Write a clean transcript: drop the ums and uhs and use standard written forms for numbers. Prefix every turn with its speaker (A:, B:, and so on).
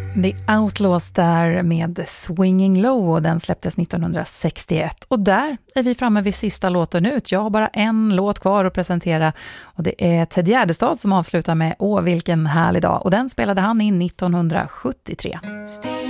A: The Outlaws där med Swinging Low, och den släpptes 1961. Och där är vi framme vid sista låten ut. Jag har bara en låt kvar att presentera, och det är Ted Gärdestad som avslutar med Åh vilken härlig dag, och den spelade han in 1973.